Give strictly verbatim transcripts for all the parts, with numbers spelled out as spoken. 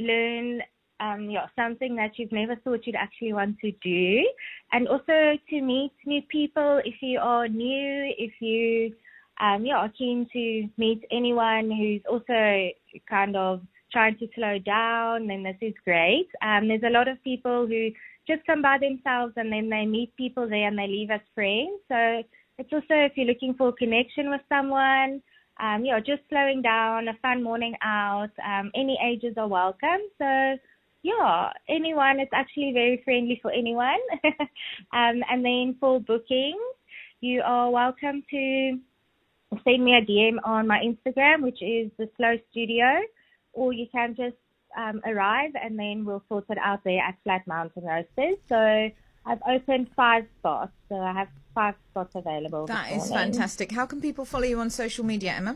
learn um, yeah, something that you've never thought you'd actually want to do. And also to meet new people if you are new, if you um, yeah, are keen to meet anyone who's also kind of trying to slow down, then this is great. Um, there's a lot of people who just come by themselves and then they meet people there and they leave as friends. So it's also if you're looking for a connection with someone, um, yeah, just slowing down, a fun morning out. Um, any ages are welcome. So yeah, anyone. It's actually very friendly for anyone. um, and then for bookings, you are welcome to send me a D M on my Instagram, which is the Slow Studio, or you can just um, arrive and then we'll sort it out there at Flat Mountain Roasters. So I've opened five spots, so I have five spots available. That is fantastic. How can people follow you on social media, Emma?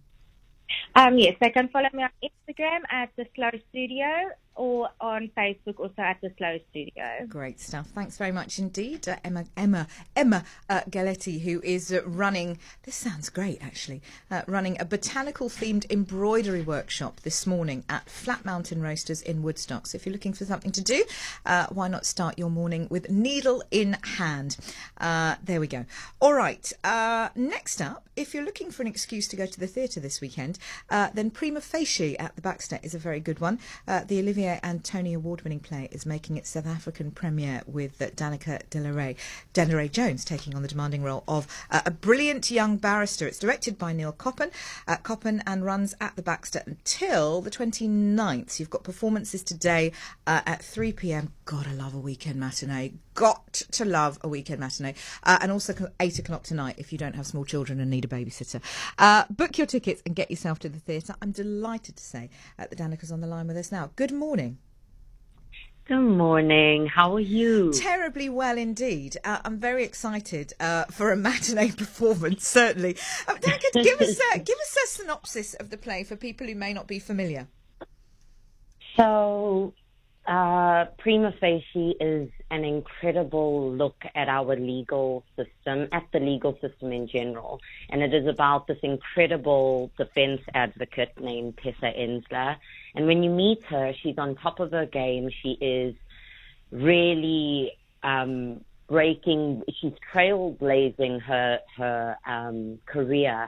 Um, yes, they can follow me on Instagram at The Slow Studio or on Facebook also at The Slow Studio. Great stuff. Thanks very much indeed. Uh, Emma Emma, Emma uh, Galetti, who is uh, running, this sounds great actually, uh, running a botanical-themed embroidery workshop this morning at Flat Mountain Roasters in Woodstock. So if you're looking for something to do, uh, why not start your morning with needle in hand? Uh, there we go. All right. Uh, next up, if you're looking for an excuse to go to the theatre this weekend, uh, then Prima Facie at the Baxter is a very good one. Uh, the Olivier and Tony Award-winning play is making its South African premiere with uh, Danica Delaray, Delaray Jones taking on the demanding role of uh, a brilliant young barrister. It's directed by Neil Coppen, uh, Coppen and runs at the Baxter until the twenty-ninth. You've got performances today uh, at three p.m. God, I love a weekend matinee. Got to love a weekend matinee. Uh, and also eight o'clock tonight if you don't have small children and need a babysitter. Uh, book your tickets and get yourself to the theatre. I'm delighted to say uh, that Danica's on the line with us now. Good morning. Good morning. How are you? Terribly well indeed. Uh, I'm very excited uh, for a matinee performance, certainly. Uh, Danica, give us a, give us a synopsis of the play for people who may not be familiar. So, uh, Prima Facie is an incredible look at our legal system, at the legal system in general. And it is about this incredible defense advocate named Tessa Ensler. And when you meet her, she's on top of her game. She is really um, breaking, she's trailblazing her, her um, career.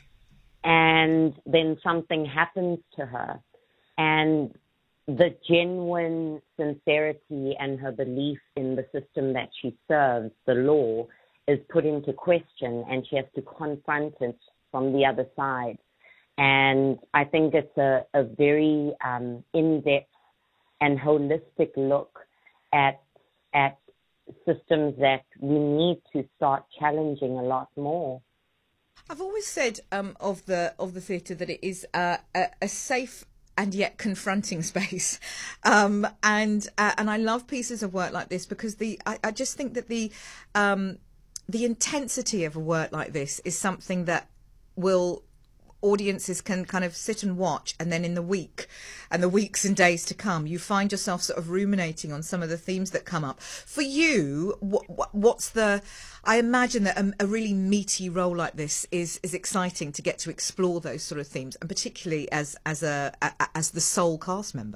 And then something happens to her. And the genuine sincerity and her belief in the system that she serves, the law, is put into question, and she has to confront it from the other side. And I think it's a, a very um, in-depth and holistic look at at systems that we need to start challenging a lot more. I've always said um, of the of the theatre that it is uh, a, a safe and yet confronting space, um, and uh, and I love pieces of work like this because the I, I just think that the um, the intensity of a work like this is something that will audiences can kind of sit and watch, and then in the week and the weeks and days to come, you find yourself sort of ruminating on some of the themes that come up. For you, what, what, what's the? I imagine that a, a really meaty role like this is is exciting to get to explore those sort of themes, and particularly as as a, a as the sole cast member.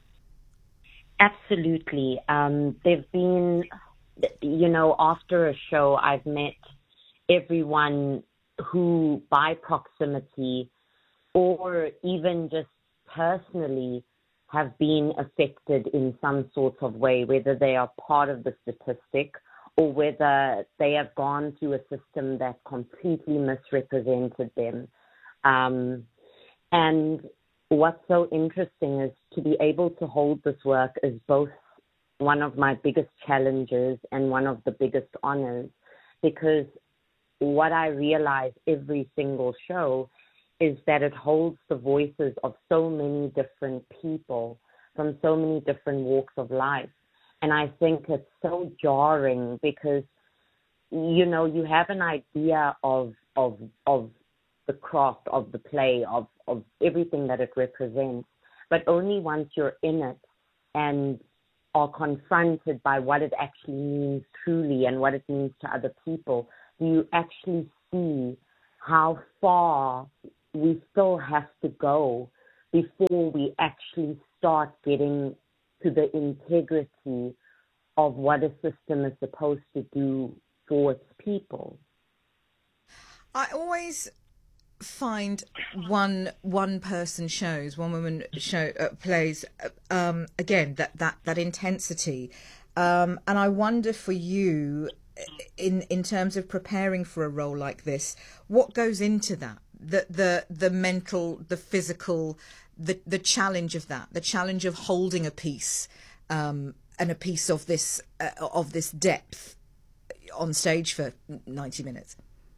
Absolutely. Um, there've been, you know, after a show, I've met everyone who by proximity or even just personally have been affected in some sort of way, whether they are part of the statistic or whether they have gone through a system that completely misrepresented them. Um, and what's so interesting is to be able to hold this work is both one of my biggest challenges and one of the biggest honors, because what I realize every single show is that it holds the voices of so many different people from so many different walks of life. And I think it's so jarring because, you know, you have an idea of of of the craft, of the play, of, of everything that it represents, but only once you're in it and are confronted by what it actually means truly and what it means to other people, do you actually see how far we still have to go before we actually start getting to the integrity of what a system is supposed to do for its people. I always find one one person shows, one woman show uh, plays uh, um, again that that that intensity, um, and I wonder for you, in in terms of preparing for a role like this, what goes into that, the the the mental, the physical, the the challenge of that, the challenge of holding a piece, um, and a piece of this uh, of this depth on stage for ninety minutes.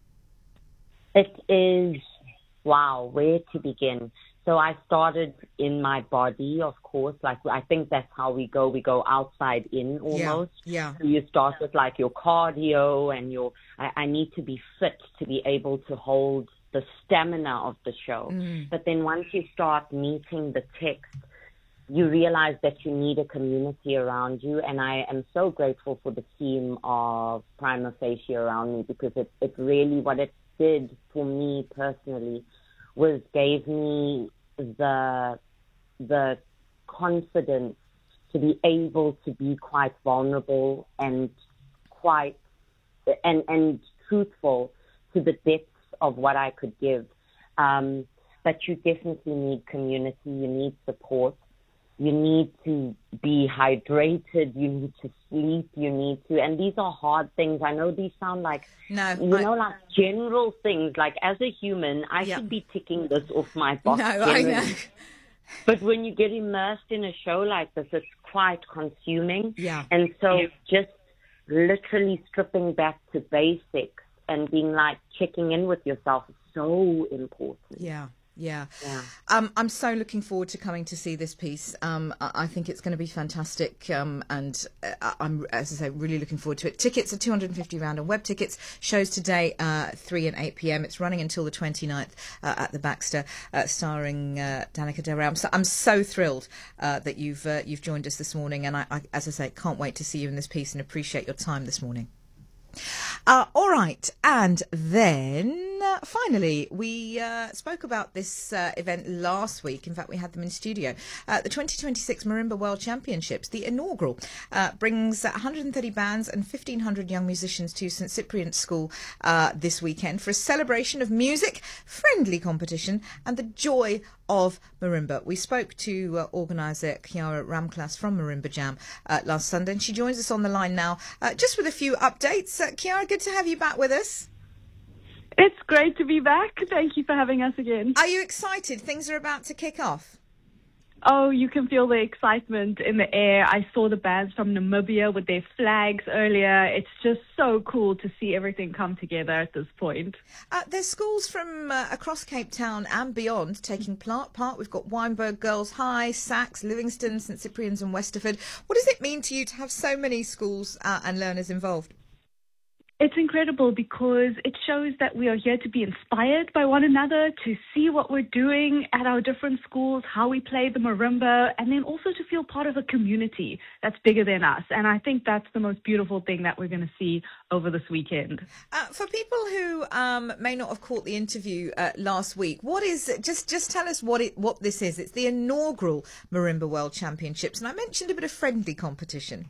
It is, wow, where to begin? So I started in my body, of course. Like, I think that's how we go. We go outside in almost. Yeah. yeah. So you start with like your cardio and your, I, I need to be fit to be able to hold the stamina of the show. Mm. But then once you start meeting the text, you realize that you need a community around you. And I am so grateful for the team of Prima Facie around me, because it, it really, what it did for me personally was gave me the the confidence to be able to be quite vulnerable and quite and and truthful to the depths of what I could give. Um, but you definitely need community. You need support. You need to be hydrated. You need to sleep. You need to, and these are hard things. I know these sound like, no, you I, know, like general things. Like as a human, I yeah. should be ticking this off my box. No, generally. I know. But when you get immersed in a show like this, it's quite consuming. Yeah. And so just literally stripping back to basics and being like checking in with yourself is so important. Yeah. Yeah. yeah. Um, I'm so looking forward to coming to see this piece. Um, I, I think it's going to be fantastic. Um, and uh, I'm, as I say, really looking forward to it. Tickets are two hundred fifty rand on web tickets. Shows today, uh, three and eight p.m. It's running until the twenty-ninth uh, at the Baxter, uh, starring uh, Danica Del Rey. I'm so, I'm so thrilled uh, that you've uh, you've joined us this morning. And I, I, as I say, can't wait to see you in this piece and appreciate your time this morning. Uh, all right, and then uh, finally, we uh, spoke about this uh, event last week. In fact, we had them in studio. Uh, the twenty twenty-six Marimba World Championships, the inaugural, uh, brings one hundred thirty bands and fifteen hundred young musicians to St Cyprian School uh, this weekend for a celebration of music, friendly competition, and the joy of marimba. We spoke to uh, organiser Chiara Ramklas from Marimba Jam uh, last Sunday, and she joins us on the line now uh, just with a few updates. Uh, Chiara, good to have you back with us. It's great to be back. Thank you for having us again. Are you excited? Things are about to kick off. Oh, you can feel the excitement in the air. I saw the bands from Namibia with their flags earlier. It's just so cool to see everything come together at this point. Uh, there's schools from uh, across Cape Town and beyond taking part. We've got Wynberg Girls High, Sachs, Livingston, St Cyprian's and Westerford. What does it mean to you to have so many schools uh, and learners involved? It's incredible because it shows that we are here to be inspired by one another, to see what we're doing at our different schools, how we play the marimba, and then also to feel part of a community that's bigger than us. And I think that's the most beautiful thing that we're going to see over this weekend. Uh, for people who um, may not have caught the interview uh, last week, what is just just tell us what it what this is. It's the inaugural Marimba World Championships, and I mentioned a bit of friendly competition.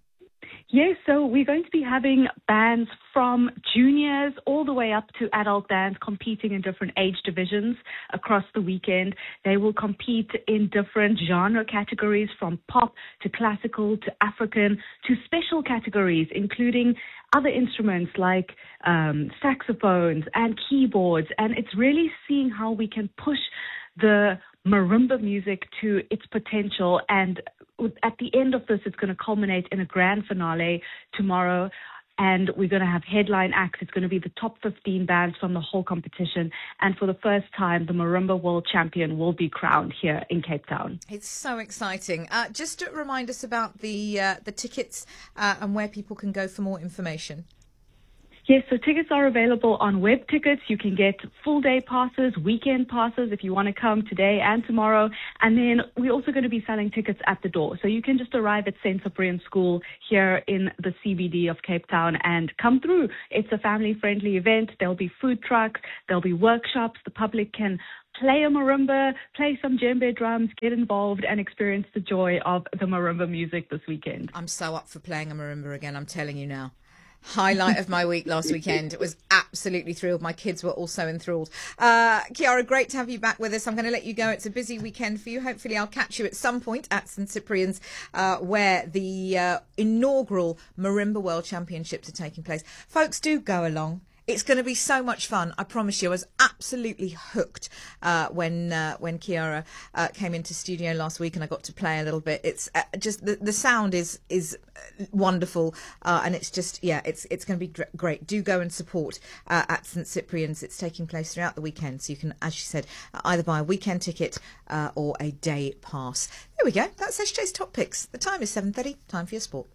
Yes, so we're going to be having bands from juniors all the way up to adult bands competing in different age divisions across the weekend. They will compete in different genre categories, from pop to classical to African to special categories, including other instruments like um, saxophones and keyboards. And it's really seeing how we can push the marimba music to its potential, and at the end of this, it's going to culminate in a grand finale tomorrow, and we're going to have headline acts. It's going to be the top fifteen bands from the whole competition, and for the first time, the Marimba World Champion will be crowned here in Cape Town. It's so exciting. Uh, just to remind us about the uh, the tickets uh, and where people can go for more information. Yes, so tickets are available on web tickets. You can get full day passes, weekend passes if you want to come today and tomorrow. And then we're also going to be selling tickets at the door. So you can just arrive at Saint Cyprian School here in the C B D of Cape Town and come through. It's a family friendly event. There'll be food trucks. There'll be workshops. The public can play a marimba, play some djembe drums, get involved and experience the joy of the marimba music this weekend. I'm so up for playing a marimba again, I'm telling you now. Highlight of my week last weekend. It was absolutely thrilled. My kids were also enthralled. Uh, Chiara, great to have you back with us. I'm going to let you go. It's a busy weekend for you. Hopefully I'll catch you at some point at Saint Cyprian's uh, where the uh, inaugural Marimba World Championships are taking place. Folks, do go along. It's going to be so much fun. I promise you. I was absolutely hooked uh, when uh, when Chiara uh, came into studio last week and I got to play a little bit. It's uh, just the, the sound is is wonderful uh, and it's just yeah it's it's going to be gr- great. Do go and support uh, at Saint Cyprian's. It's taking place throughout the weekend, so you can, as you said, either buy a weekend ticket uh, or a day pass. There we go. That's S J's Top Picks. The time is seven thirty. Time for your sport.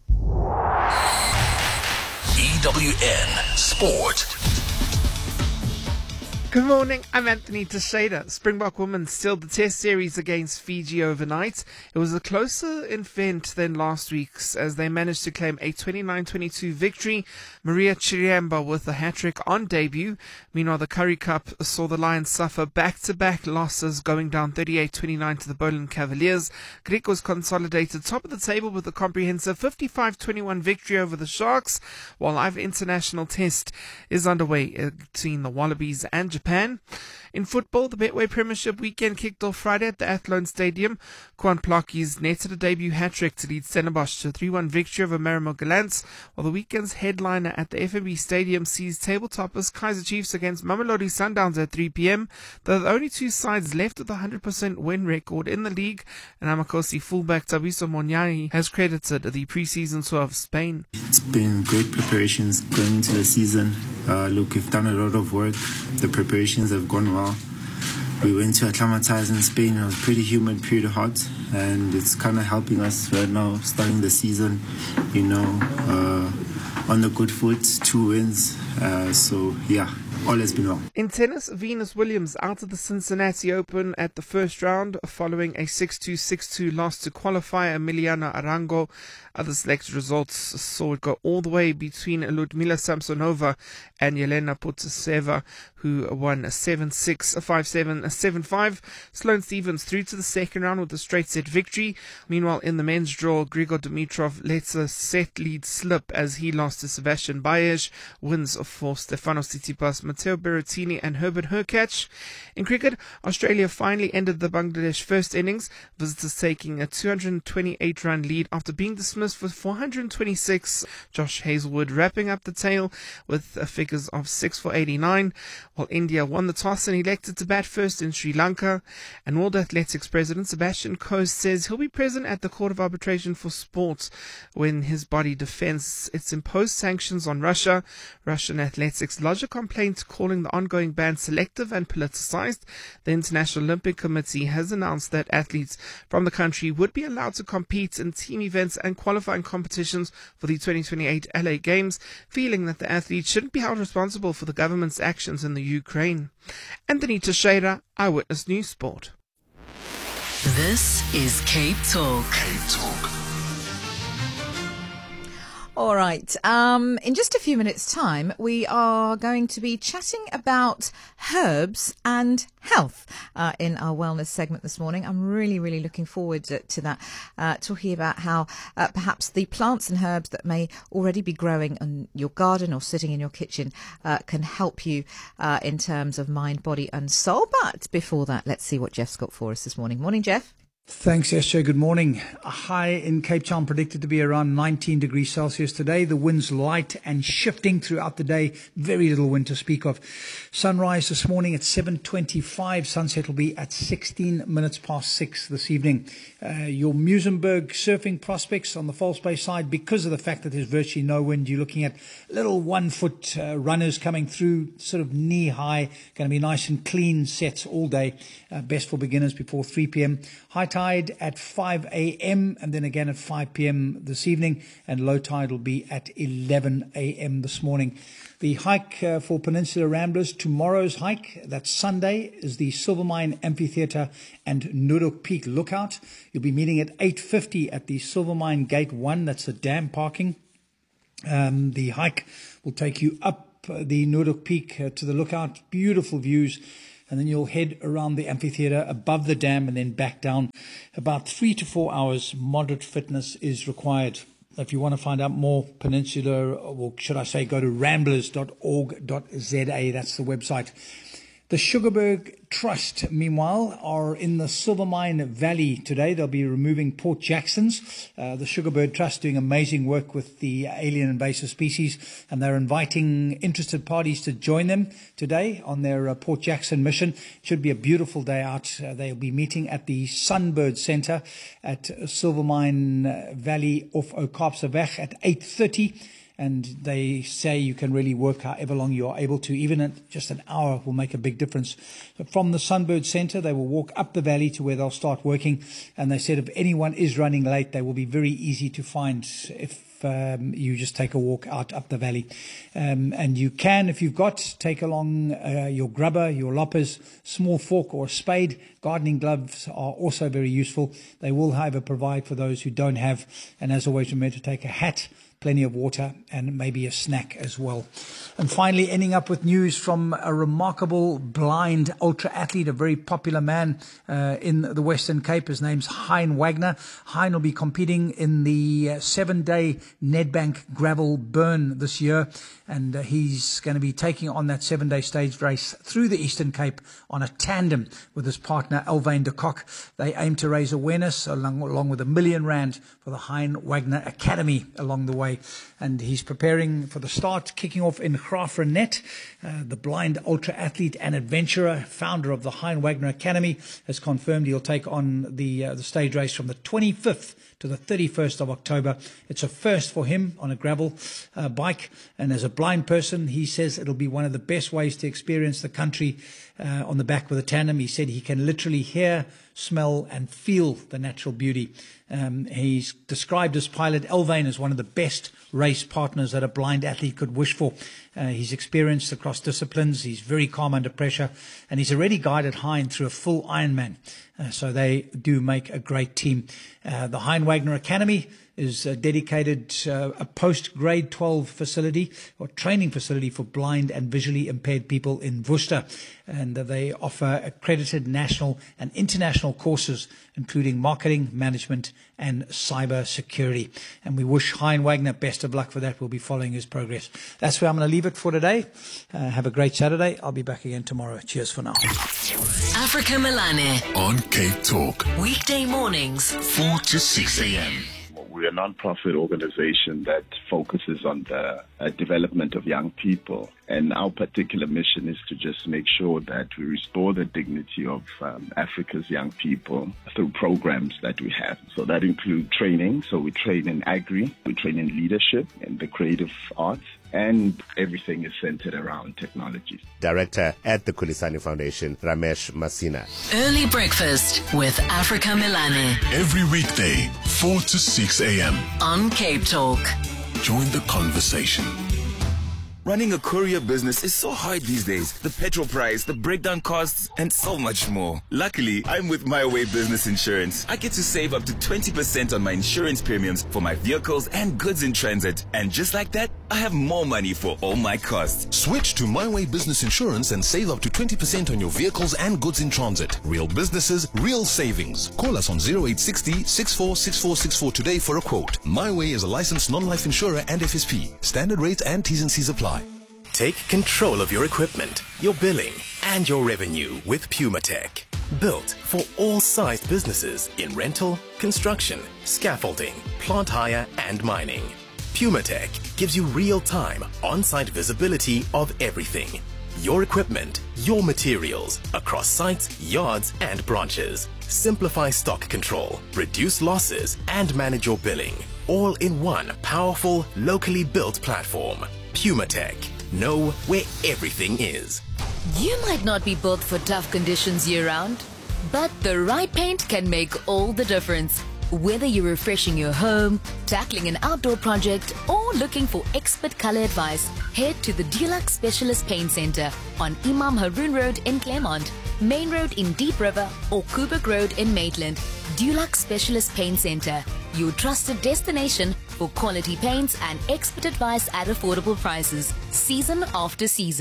E W N Sport. Good morning, I'm Anthony Teixeira. Springbok women sealed the Test series against Fiji overnight. It was a closer event than last week's as they managed to claim a twenty-nine twenty-two victory. Maria Chiriamba with a hat-trick on debut. Meanwhile, the Currie Cup saw the Lions suffer back-to-back losses, going down thirty-eight twenty-nine to the Boland Cavaliers. Griquas consolidated top of the table with a comprehensive fifty-five twenty-one victory over the Sharks, while live international test is underway between the Wallabies and Japan. In football, the Betway Premiership weekend kicked off Friday at the Athlone Stadium. Kwan Plockies netted a debut hat-trick to lead Stellenbosch to a three one victory over Marimo Gallants, while the weekend's headliner at the F N B Stadium sees table-toppers Kaizer Chiefs against Mamelodi Sundowns at three p.m. They're the only two sides left with a one hundred percent win record in the league, and Amakosi fullback Tabiso Monyani has credited the pre-season tour of Spain. It's been great preparations going into the season. Uh, look, we've done a lot of work. The preparations have gone well. We went to acclimatize in Spain. It was pretty humid, pretty hot, and it's kind of helping us right now, starting the season, you know, uh, on the good foot, two wins. Uh, so, yeah. All has been well. In tennis, Venus Williams out of the Cincinnati Open at the first round following a six two six two loss to qualifier Emiliana Arango. Other selected results saw it go all the way between Ludmila Samsonova and Yelena Potaseva, who won seven six, five seven, seven five. Sloane Stephens through to the second round with a straight set victory. Meanwhile, in the men's draw, Grigor Dimitrov lets a set lead slip as he lost to Sebastian Baez. Wins for Stefanos Tsitsipas, Matteo Berrettini and Herbert Hurkacz. In cricket, Australia finally ended the Bangladesh first innings, visitors taking a two hundred twenty-eight run lead after being dismissed for four hundred twenty-six. Josh Hazlewood wrapping up the tale with figures of six for eighty-nine, while India won the toss and elected to bat first in Sri Lanka. And World Athletics President Sebastian Coe says he'll be present at the Court of Arbitration for Sport when his body defends its imposed sanctions on Russia. Russian athletics lodged a complaint calling the ongoing ban selective and politicized. The International Olympic Committee has announced that athletes from the country would be allowed to compete in team events and qualifying competitions for the twenty twenty-eight L A Games, feeling that the athletes shouldn't be held responsible for the government's actions in the Ukraine. Anthony Teixeira, Eyewitness News Sport. This is Cape Talk. Cape Talk. All right. Um, in just a few minutes' time, we are going to be chatting about herbs and health uh, in our wellness segment this morning. I'm really, really looking forward to, to that, uh, talking about how uh, perhaps the plants and herbs that may already be growing in your garden or sitting in your kitchen uh, can help you uh, in terms of mind, body and soul. But before that, let's see what Jeff's got for us this morning. Morning, Jeff. Thanks, S J. Good morning. A high in Cape Town predicted to be around nineteen degrees Celsius today. The winds light and shifting throughout the day. Very little wind to speak of. Sunrise this morning at seven twenty-five. Sunset will be at sixteen minutes past six this evening. Uh, your Muizenberg surfing prospects on the False Bay side, because of the fact that there's virtually no wind, you're looking at little one-foot uh, runners coming through, sort of knee-high. Going to be nice and clean sets all day. Uh, best for beginners before three p.m. High tide at five a.m. and then again at five p.m. this evening, and low tide will be at eleven a.m. this morning. The hike uh, for Peninsula Ramblers, tomorrow's hike, that's Sunday, is the Silvermine Amphitheatre and Nuruk Peak Lookout. You'll be meeting at eight fifty at the Silvermine Gate one, that's the dam parking. Um, the hike will take you up uh, the Nuruk Peak uh, to the lookout. Beautiful views. and then you'll head around the amphitheatre above the dam and then back down. About three to four hours. Moderate fitness is required. If you want to find out more, Peninsula, or should I say, go to ramblers dot org dot z a. That's the website. The Sugarberg Trust, meanwhile, are in the Silvermine Valley today. They'll be removing Port Jacksons. Uh, the Sugarberg Trust doing amazing work with the alien invasive species, and they're inviting interested parties to join them today on their uh, Port Jackson mission. It should be a beautiful day out. Uh, they'll be meeting at the Sunbird Centre at Silvermine Valley off Okaapseweg at eight thirty. And they say you can really work however long you are able to. Even at just an hour will make a big difference. So from the Sunbird Centre, they will walk up the valley to where they'll start working. And they said if anyone is running late, they will be very easy to find if um, you just take a walk out up the valley. Um, and you can, if you've got, take along uh, your grubber, your loppers, small fork or a spade. Gardening gloves are also very useful. They will, however, provide for those who don't have. And as always, remember to take a hat, plenty of water, and maybe a snack as well. And finally, ending up with news from a remarkable blind ultra athlete, a very popular man uh, in the Western Cape. His name's Hein Wagner. Hein will be competing in the uh, seven-day Nedbank Gravel Burn this year, and uh, he's going to be taking on that seven-day stage race through the Eastern Cape on a tandem with his partner Elvain de Kock. They aim to raise awareness along, along with a million rand for the Hein Wagner Academy along the way. And he's preparing for the start, kicking off in Graafrenet. Uh, the blind ultra athlete and adventurer, founder of the Hein Wagner Academy, has confirmed he'll take on the uh, the stage race from the twenty-fifth to the thirty-first of October. It's a first for him on a gravel uh, bike. And as a blind person, he says it'll be one of the best ways to experience the country uh, on the back with a tandem. He said he can literally hear, smell and feel the natural beauty. Um, he's described his pilot Elvain as one of the best race partners that a blind athlete could wish for. Uh, he's experienced across disciplines. He's very calm under pressure, and he's already guided Hein through a full Ironman. Uh, so they do make a great team. Uh, the Hein Wagner Academy is uh, dedicated uh, a post-grade twelve facility or training facility for blind and visually impaired people in Worcester. And uh, they offer accredited national and international courses, including marketing, management, and cyber security. And we wish Hein Wagner best of luck for that. We'll be following his progress. That's where I'm going to leave it for today. Uh, have a great Saturday. I'll be back again tomorrow. Cheers for now. Africa Melane on Cape Talk. Weekday mornings, four to six a.m. We're a non-profit organization that focuses on the uh, development of young people. And our particular mission is to just make sure that we restore the dignity of um, Africa's young people through programs that we have. So that includes training. So we train in agri, we train in leadership, in the creative arts, and everything is centered around technology. Director at the Kulisani Foundation, Ramesh Masina. Early breakfast with Africa Melane. Every weekday, four to six a.m. on Cape Talk. Join the conversation. Running a courier business is so hard these days. The petrol price, the breakdown costs, and so much more. Luckily, I'm with My Way Business Insurance. I get to save up to twenty percent on my insurance premiums for my vehicles and goods in transit. And just like that, I have more money for all my costs. Switch to My Way Business Insurance and save up to twenty percent on your vehicles and goods in transit. Real businesses, real savings. Call us on zero eight six zero, six four six four six four today for a quote. My Way is a licensed non-life insurer and F S P. Standard rates and T's and C's apply. Take control of your equipment, your billing, and your revenue with PumaTech. Built for all sized businesses in rental, construction, scaffolding, plant hire, and mining. PumaTech gives you real-time, on-site visibility of everything. Your equipment, your materials, across sites, yards, and branches. Simplify stock control, reduce losses, and manage your billing. All in one powerful, locally built platform. PumaTech. Know where everything is. You might not be built for tough conditions year-round, but the right paint can make all the difference. Whether you're refreshing your home, tackling an outdoor project, or looking for expert color advice, head to the Dulux Specialist Paint Center on Imam Haroon Road in Claremont, Main Road in Deep River, or Kubrick Road in Maitland. Dulux Specialist Paint Center, your trusted destination for quality paints and expert advice at affordable prices, season after season.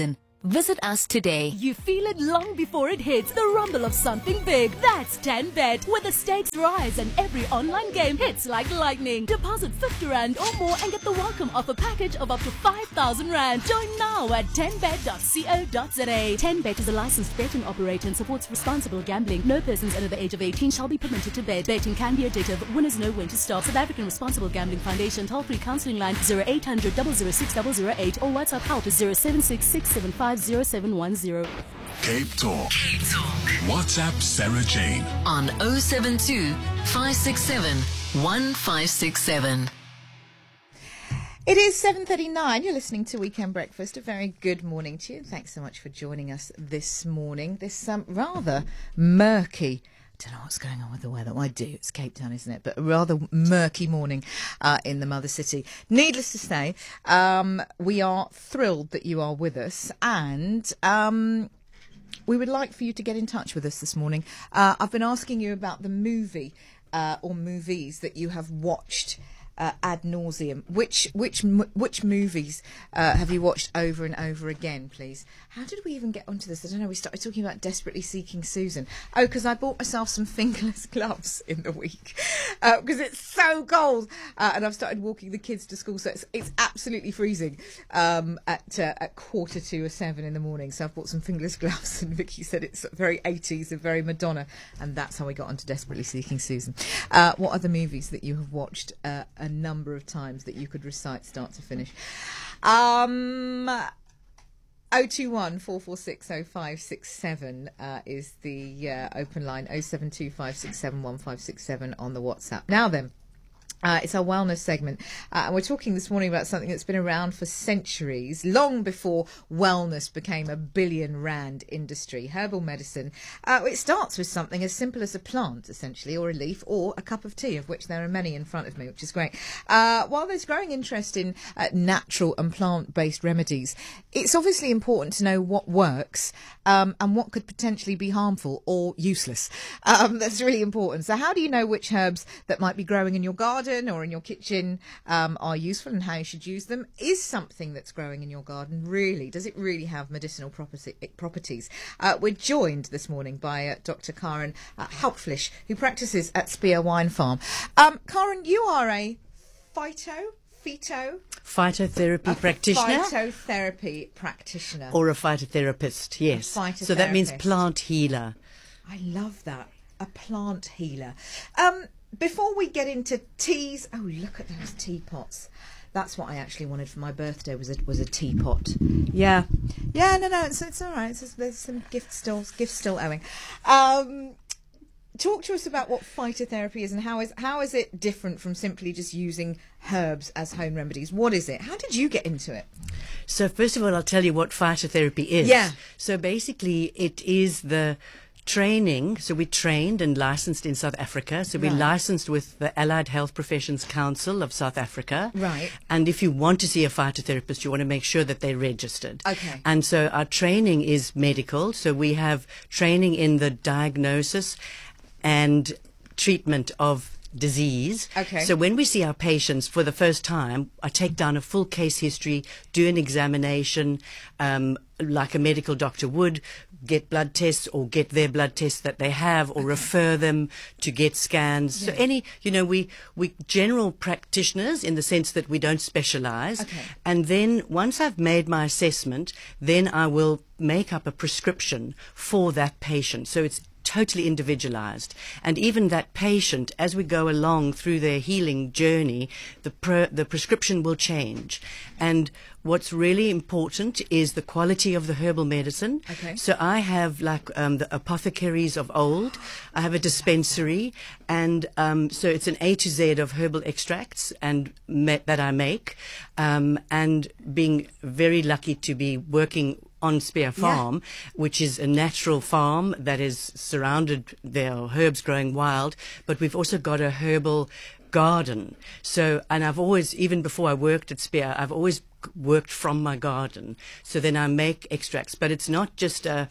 Visit us today. You feel it long before it hits. The rumble of something big. That's ten bet, where the stakes rise and every online game hits like lightning. Deposit fifty rand or more and get the welcome offer package of up to five thousand rand. Join now at ten bet dot co dot za. ten bet is a licensed betting operator and supports responsible gambling. No persons under the age of eighteen shall be permitted to bet. Betting can be addictive. Winners know when to stop. South African Responsible Gambling Foundation toll-free counselling line zero eight hundred, zero zero six, zero zero eight or WhatsApp help to zero seven six, six seven five, zero seven one zero. Cape Talk. Cape Talk. WhatsApp Sarah Jane on oh seven two, five six seven, one five six seven. It is seven thirty-nine. You're listening to Weekend Breakfast. A very good morning to you. Thanks so much for joining us this morning. This um, rather murky, I don't know what's going on with the weather. Well, I do. It's Cape Town, isn't it? But a rather murky morning uh, in the mother city. Needless to say, um, we are thrilled that you are with us, and um, we would like for you to get in touch with us this morning. Uh, I've been asking you about the movie uh, or movies that you have watched Uh, ad nauseum. Which which which movies uh, have you watched over and over again, please? How did we even get onto this? I don't know. We started talking about Desperately Seeking Susan. Oh, because I bought myself some fingerless gloves in the week because uh, it's so cold, uh, and I've started walking the kids to school, so it's it's absolutely freezing um, at uh, at quarter to or seven in the morning. So I've bought some fingerless gloves, and Vicky said it's very eighties and very Madonna, and that's how we got onto Desperately Seeking Susan. Uh, what are the movies that you have watched Uh, a number of times that you could recite start to finish? Um, oh two one, four four six, oh five six seven uh, is the uh, open line. oh seven two, five six seven, one five six seven on the WhatsApp. Now then, Uh, it's our wellness segment, uh, and we're talking this morning about something that's been around for centuries, long before wellness became a billion rand industry. Herbal medicine. Uh, it starts with something as simple as a plant, essentially, or a leaf, or a cup of tea, of which there are many in front of me, which is great. Uh, while there's growing interest in uh, natural and plant-based remedies, it's obviously important to know what works um, and what could potentially be harmful or useless. Um, that's really important. So how do you know which herbs that might be growing in your garden or in your kitchen um, are useful and how you should use them? Is something that's growing in your garden really, does it really have medicinal property, properties? Uh, we're joined this morning by uh, Doctor Karen uh, Hauptfleisch, who practices at Spear Wine Farm. Um, Karen, you are a phyto, phyto... Phytotherapy a practitioner. Phytotherapy practitioner. Or a phytotherapist, yes. A so that means plant healer. I love that. A plant healer. Um... Before we get into teas, oh, look at those teapots. That's what I actually wanted for my birthday, was a, was a teapot. Yeah. Yeah, no, no, it's, it's all right. It's, there's some gifts still, gifts still owing. Um, talk to us about what phytotherapy is and how is how is it different from simply just using herbs as home remedies? What is it? How did you get into it? So first of all, I'll tell you what phytotherapy is. Yeah. So basically, it is the training. So we trained and licensed in South Africa. So we Right. licensed with the Allied Health Professions Council of South Africa. Right. And if you want to see a phytotherapist, you want to make sure that they're registered. Okay. And so our training is medical. So we have training in the diagnosis and treatment of disease. Okay. So when we see our patients for the first time, I take down a full case history, do an examination, um, like a medical doctor would, get blood tests or get their blood tests that they have, or refer them to get scans. So Yeah. any, you know, we we general practitioners in the sense that we don't specialize. Okay. And then once I've made my assessment, then I will make up a prescription for that patient. So it's totally individualized. And even that patient, as we go along through their healing journey, the pre- the prescription will change. And what's really important is the quality of the herbal medicine. Okay. So I have like um, the apothecaries of old. I have a dispensary, and um, so it's an A to Z of herbal extracts and me- that I make. Um, and being very lucky to be working on Spear Farm, which is a natural farm that is surrounded, there are herbs growing wild, but we've also got a herbal garden. So, and I've always, even before I worked at Spear, I've always worked from my garden. So then I make extracts, but it's not just a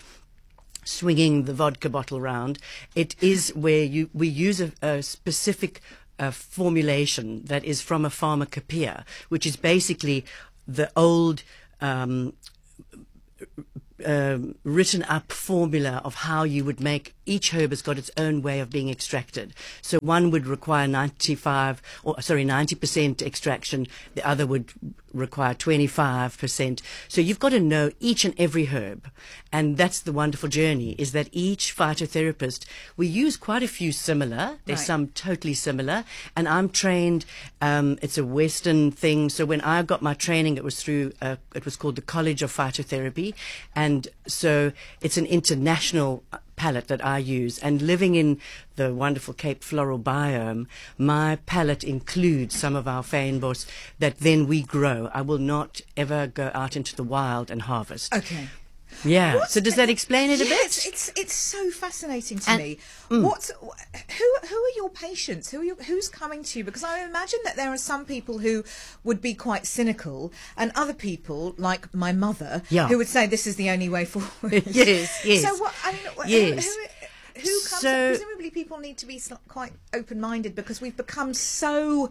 swinging the vodka bottle round. It is where you we use a, a specific uh, formulation that is from a pharmacopoeia, which is basically the old um, um, written up formula of how you would make each herb has got its own way of being extracted. So one would require ninety-five or sorry ninety percent extraction, the other would require twenty-five percent. So you've got to know each and every herb, and that's the wonderful journey, is that each phytotherapist, we use quite a few similar, there's Right. some totally similar, and I'm trained, um, it's a Western thing, so when I got my training it was through, uh, it was called the College of Phytotherapy, and so it's an international palette that I use, and living in the wonderful Cape floral biome, my palette includes some of our fynbos that then we grow. I will not ever go out into the wild and harvest. Okay. Yeah. What- So does that explain it a Yeah, bit? It's, it's it's so fascinating to And- me. mm. What's who who are your patients? Who are your, who's coming to you? Because I imagine that there are some people who would be quite cynical, and other people like my mother Yeah. who would say this is the only way forward. Yes, yes. So what? I mean, wh- Yes. Who, who, who comes? So- presumably, people need to be sl- quite open-minded because we've become so.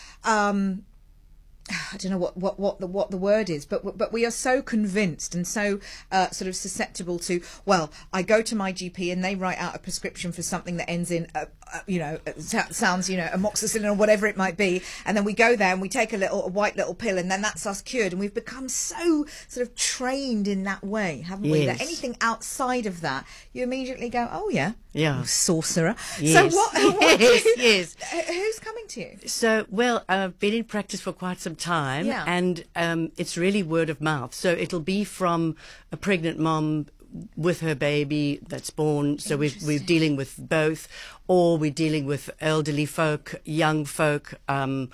Um, I don't know what, what, what the what the word is, but but we are so convinced and so uh, sort of susceptible to. Well, I go to my G P and they write out a prescription for something that ends in, uh, uh, you know, uh, sounds you know amoxicillin or whatever it might be, and then we go there and we take a little a white little pill and then that's us cured. And we've become so sort of trained in that way, haven't we? That Yes. anything outside of that, you immediately go, oh yeah, Yeah. you sorcerer. Yes. So what? what do Yes, you- yes. Who's coming to you? So, well, I've been in practice for quite some time, Yeah. and um, it's really word of mouth. So it'll be from a pregnant mom with her baby that's born. So we're, we're dealing with both, or we're dealing with elderly folk, young folk, um,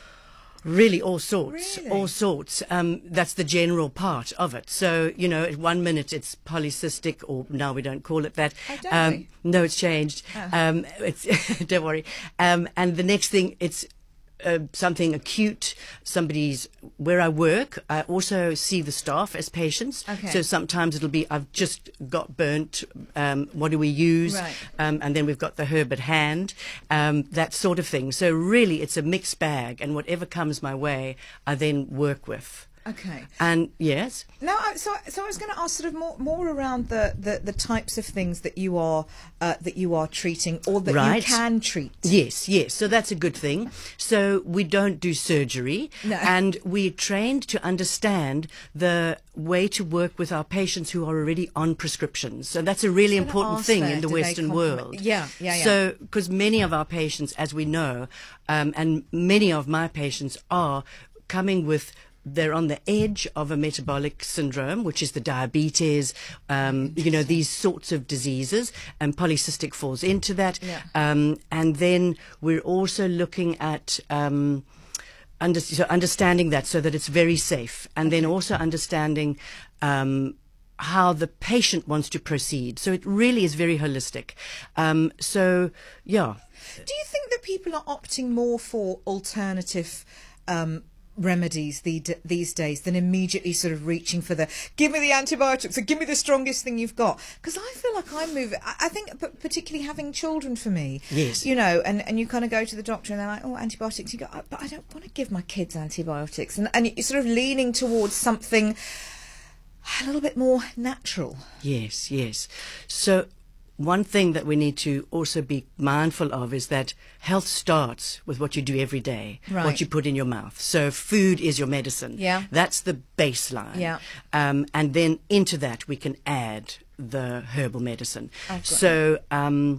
really all sorts, Really? all sorts. Um, that's the general part of it. So, you know, at one minute it's polycystic, or now we don't call it that. Oh, don't um, we? No, it's changed. Oh. Um, it's, don't worry. Um, and the next thing, it's uh, something acute. Somebody's where I work. I also see the staff as patients. Okay. So sometimes it'll be, I've just got burnt. Um, what do we use? Right. Um, and then we've got the herb at hand. Um, that sort of thing. So really, it's a mixed bag, and whatever comes my way, I then work with. Okay. And yes. No, I- so so I was going to ask sort of more more around the, the, the types of things that you are uh, that you are treating or that Right. you can treat. Yes, yes. So that's a good thing. So we don't do surgery, No. and we're trained to understand the way to work with our patients who are already on prescriptions. So that's a really I was gonna important ask thing that. in the Do they Western complement- world. Yeah, yeah, yeah. So because many of our patients, as we know, um, and many of my patients are coming with. They're on the edge of a metabolic syndrome, which is the diabetes, um, you know, these sorts of diseases, and polycystic falls into that. Yeah. Um, and then we're also looking at um, under, so understanding that so that it's very safe, and then also understanding um, how the patient wants to proceed. So it really is very holistic. Um, so, yeah. Do you think that people are opting more for alternative um, remedies the, these days than immediately sort of reaching for the give me the antibiotics or give me the strongest thing you've got? Because I feel like I'm moving. I I think, but particularly having children for me, Yes. you know, and, and you kind of go to the doctor and they're like, oh, antibiotics. You go, "Oh, but I don't want to give my kids antibiotics, and and you're sort of leaning towards something a little bit more natural. Yes, yes. So one thing that we need to also be mindful of is that health starts with what you do every day, Right. what you put in your mouth. So food is your medicine. Yeah. That's the baseline. Yeah. Um, and then into that we can add the herbal medicine. I've got So um,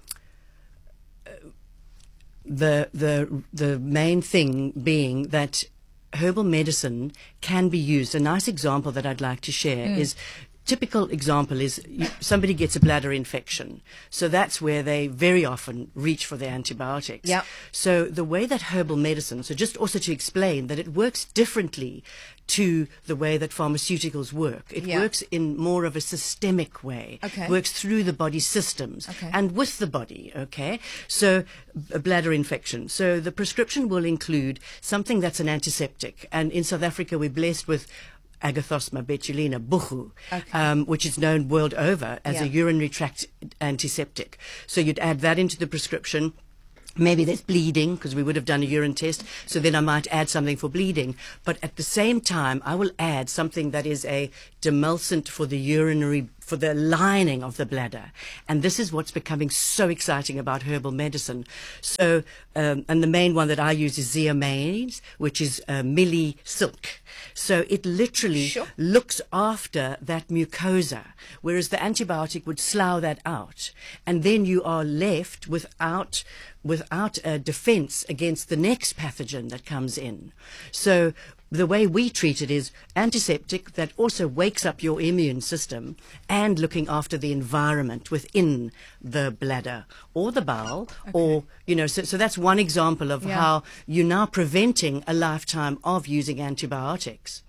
the the the main thing being that herbal medicine can be used. A nice example that I'd like to share Mm. is typical example is you, somebody gets a bladder infection. So that's where they very often reach for the antibiotics. Yep. So the way that herbal medicine, so just also to explain that it works differently to the way that pharmaceuticals work. It Yeah. works in more of a systemic way. Okay. Works through the body systems Okay. and with the body, okay? So a bladder infection. So the prescription will include something that's an antiseptic. And in South Africa, we're blessed with Agathosma betulina, buchu, Okay. um, which is known world over as Yeah. a urinary tract antiseptic. So you'd add that into the prescription. Maybe there's bleeding because we would have done a urine test. So then I might add something for bleeding. But at the same time, I will add something that is a demulcent for the urinary, for the lining of the bladder. And this is what's becoming so exciting about herbal medicine. So, um, and the main one that I use is Zeomaze, which is uh, Millie Silk. So it literally sure. looks after that mucosa, whereas the antibiotic would slough that out. And then you are left without without a defense against the next pathogen that comes in. So the way we treat it is antiseptic that also wakes up your immune system and looking after the environment within the bladder or the bowel okay. or, you know, so, so that's one example of yeah. how you're now preventing a lifetime of using antibiotics.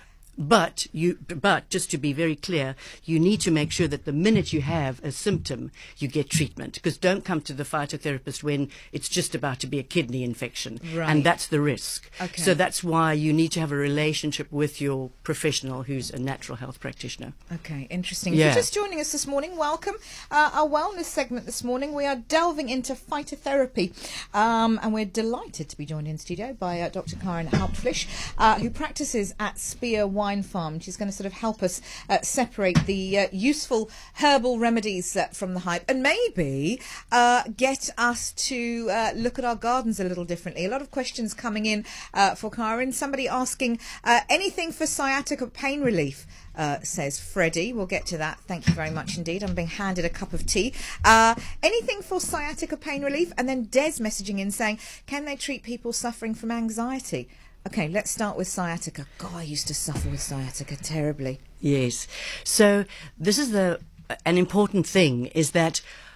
But you, but just to be very clear, you need to make sure that the minute you have a symptom, you get treatment. Because don't come to the phytotherapist when it's just about to be a kidney infection, right. and that's the risk. Okay. So that's why you need to have a relationship with your professional, who's a natural health practitioner. Okay, interesting. Yeah. If you're just joining us this morning, welcome. Uh, our wellness segment this morning, we are delving into phytotherapy, um, and we're delighted to be joined in studio by uh, Doctor Karin Hauptfleisch, uh, who practices at Spear Wine Farm. She's going to sort of help us uh, separate the uh, useful herbal remedies uh, from the hype, and maybe uh, get us to uh, look at our gardens a little differently. A lot of questions coming in uh, for Karin. Somebody asking uh, anything for sciatica pain relief. Uh, says Freddie. We'll get to that. Thank you very much indeed. I'm being handed a cup of tea. Uh, anything for sciatica pain relief? And then Des messaging in saying, can they treat people suffering from anxiety? Okay, let's start with sciatica. God, I used to suffer with sciatica terribly. Yes. So this is the an important thing is that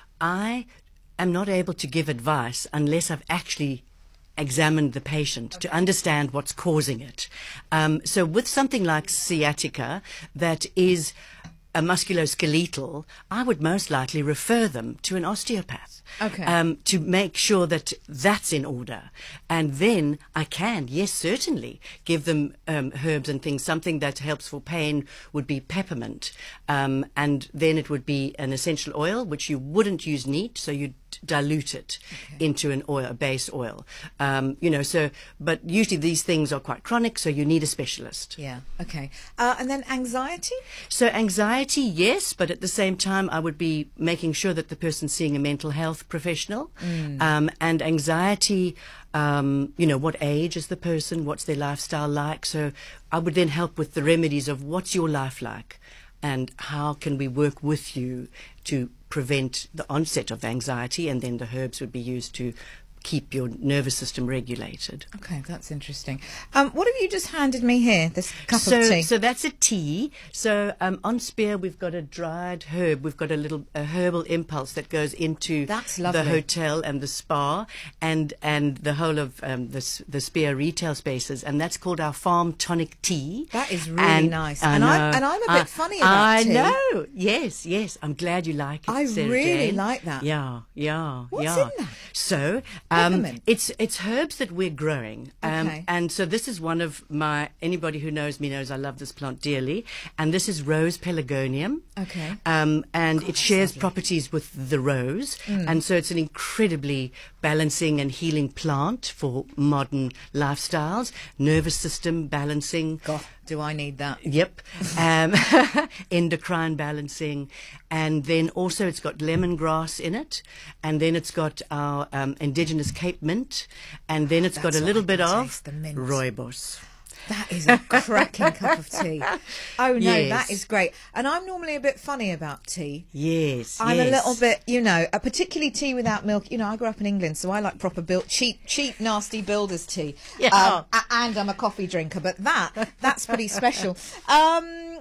I am not able to give advice unless I've actually examined the patient okay. to understand what's causing it. Um, so with something like sciatica that is a musculoskeletal, I would most likely refer them to an osteopath. Okay. Um, to make sure that that's in order. And then I can, yes, certainly, give them um, herbs and things. Something that helps for pain would be peppermint. Um, and then it would be an essential oil, which you wouldn't use neat, so you'd dilute it okay. into an oil, a base oil. Um, you know, so, but usually these things are quite chronic, so you need a specialist. Yeah, okay. Uh, and then anxiety? So anxiety, yes, but at the same time, I would be making sure that the person's seeing a mental health professional. Mm. Um, and anxiety, um, you know, what age is the person? What's their lifestyle like? So I would then help with the remedies of what's your life like? And how can we work with you to prevent the onset of anxiety, and then the herbs would be used to keep your nervous system regulated. Okay, that's interesting. Um, what have you just handed me here, this cup so, of tea? So that's a tea. So um, on Spear we've got a dried herb. We've got a little a herbal impulse that goes into that's the hotel and the spa and and the whole of um, the, the Spear retail spaces, and that's called our Farm Tonic Tea. That is really and, nice. I and, know, I'm, and I'm a bit I, funny about I tea. I know. Yes, yes. I'm glad you like it, I Sarah really Jane. like that. Yeah, yeah, What's yeah. in that? So um, it's it's herbs that we're growing, um, okay. and so this is one of my. Anybody who knows me knows I love this plant dearly, and this is rose pelargonium. Okay. Um, and God, it shares lovely. properties with the rose, mm. and so it's an incredibly balancing and healing plant for modern lifestyles, nervous system balancing. God, do I need that? Yep. Um, endocrine balancing. And then also it's got lemongrass in it. And then it's got our um, indigenous Cape mint. And then it's That's got a little bit of taste, the mint. rooibos. That is a cracking cup of tea. Oh, no, Yes. that is great. And I'm normally a bit funny about tea. Yes, I'm yes. a little bit, you know, uh, particularly tea without milk. You know, I grew up in England, so I like proper built, cheap, cheap, nasty builder's tea. Yeah. Um, a- and I'm a coffee drinker, but that, that's pretty special. Um,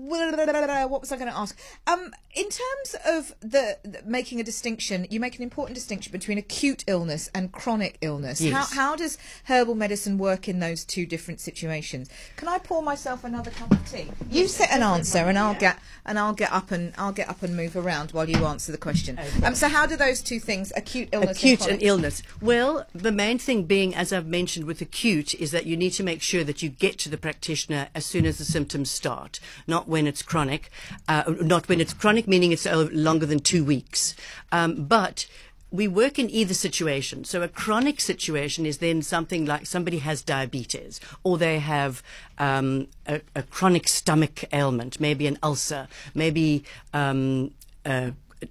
what was I going to ask? Um, in terms of the, the making a distinction, you make an important distinction between acute illness and chronic illness. Yes. How, how does herbal medicine work in those two different situations? Can I pour myself another cup of tea? You set an answer, and I'll get and I'll get up and I'll get up and move around while you answer the question. Okay. Um, so how do those two things, acute illness, Acute and, and illness. Well, the main thing being, as I've mentioned with acute, is that you need to make sure that you get to the practitioner as soon as the symptoms start, not when it's chronic, uh, not when it's chronic, meaning it's uh, longer than two weeks. Um, but we work in either situation. So a chronic situation is then something like somebody has diabetes, or they have um, a, a chronic stomach ailment, maybe an ulcer, maybe um, a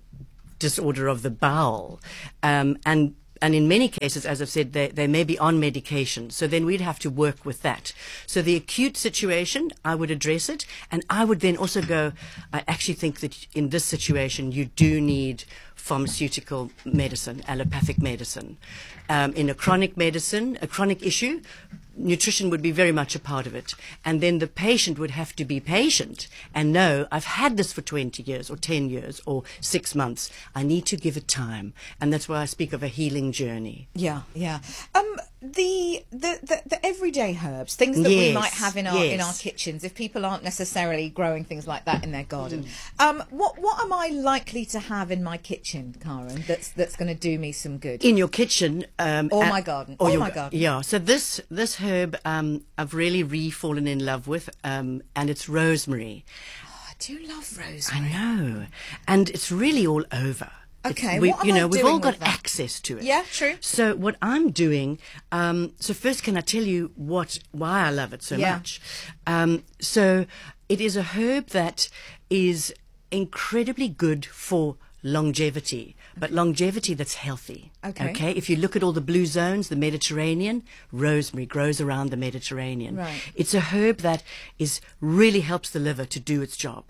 disorder of the bowel, um, and And in many cases, as I've said, they, they may be on medication. So then we'd have to work with that. So the acute situation, I would address it. And I would then also go, I actually think that in this situation, you do need pharmaceutical medicine, allopathic medicine. Um, in a chronic medicine, a chronic issue, nutrition would be very much a part of it. And then the patient would have to be patient and know, I've had this for twenty years or ten years or six months. I need to give it time. And that's why I speak of a healing journey. Yeah, yeah. Um, the, the, the, the everyday herbs, things that Yes, we might have in our yes. in our kitchens, if people aren't necessarily growing things like that in their garden. Mm. Um, what what am I likely to have in my kitchen, Karen, that's that's going to do me some good? In your kitchen. Um, or at- my garden. Or Or your my ga- garden. Yeah. So this this herb um, I've really re-fallen in love with, um, and it's rosemary. Oh, I do love rosemary. I know. And it's really all over. Okay, It's- we, what am you I know, we've doing all got with that? access to it. Yeah, true. So what I'm doing, um, so first can I tell you what why I love it so Yeah. much? Um, so it is a herb that is incredibly good for longevity, but longevity that's healthy. Okay. Okay. If you look at all the blue zones, the Mediterranean, rosemary grows around the Mediterranean. Right. It's a herb that is really helps the liver to do its job.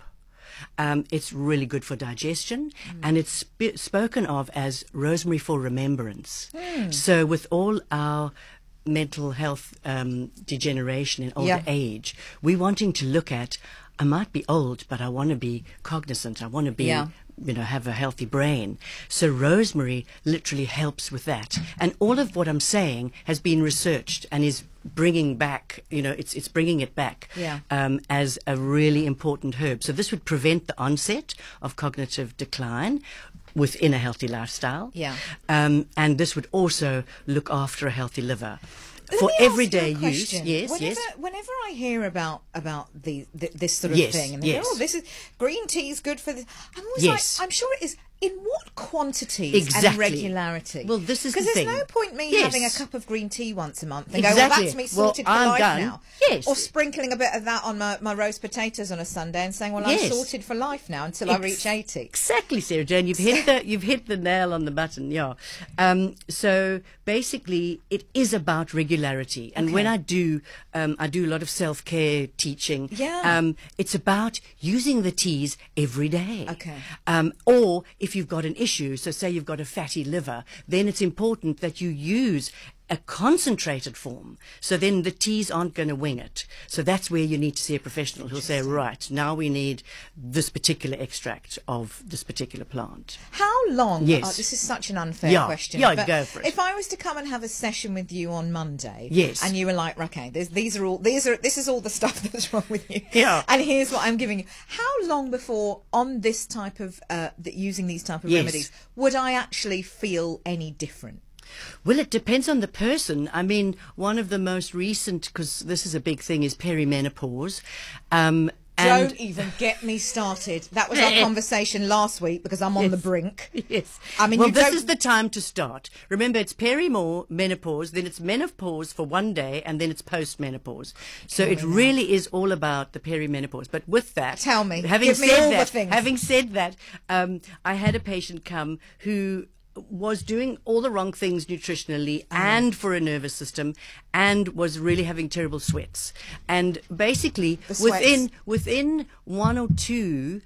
Um, it's really good for digestion, Mm. and it's sp- spoken of as rosemary for remembrance. Mm. So with all our mental health um, degeneration in older Yeah. age, we're wanting to look at, I might be old, but I want to be cognizant. I want to be, Yeah. you know, have a healthy brain. So rosemary literally helps with that. And all of what I'm saying has been researched and is bringing back, you know, it's it's bringing it back Yeah. um, as a really important herb. So this would prevent the onset of cognitive decline within a healthy lifestyle. Yeah. Um, and this would also look after a healthy liver. Let For me ask you a everyday use, question. yes, whenever, yes. Whenever I hear about about the, the this sort of Yes, thing, and they yes. go, "Oh, this is green tea is good for this," I'm always Yes. like, "I'm sure it is." In what quantities Exactly. and regularity? Well, this is the because thing. there's no point me Yes. having a cup of green tea once a month and go, "Well, Exactly. that's me Well, sorted for I'm life done. now." Yes. Or sprinkling a bit of that on my, my roast potatoes on a Sunday and saying, "Well, I'm Yes. sorted for life now until I Ex- reach eighty." Exactly, Sarah Jane. You've hit the you've hit the nail on the button. Yeah. Um, so basically, it is about regularity, and Okay. when I do, um, I do a lot of self care teaching. Yeah. Um, it's about using the teas every day. Okay. Um, or if you've got an issue, so say you've got a fatty liver, then it's important that you use a concentrated form. So then the teas aren't going to wing it. So that's where you need to see a professional who'll say, right, now we need this particular extract of this particular plant. How long? Yes. Oh, this is such an unfair Yeah. question. Yeah, but go for it. If I was to come and have a session with you on Monday, Yes. and you were like, "Okay, there's, these are all these are this is all the stuff that's wrong with you," Yeah. and here's what I'm giving you. How long before on this type of uh, that using these type of Yes. remedies would I actually feel any different? Well, it depends on the person. I mean, one of the most recent, because this is a big thing, is perimenopause. Um, and Don't even get me started. That was our conversation last week because I'm on Yes. the brink. Yes. I mean, well, you this don't- is the time to start. Remember, it's perimenopause, then it's menopause for one day, and then it's postmenopause. So Tell it me now. really is all about the perimenopause. But with that, Tell me. having Give me said all the that, things. having said that, um, I had a patient come who was doing all the wrong things nutritionally and for a nervous system, and was really having terrible sweats. And basically, The sweats. within within one or two,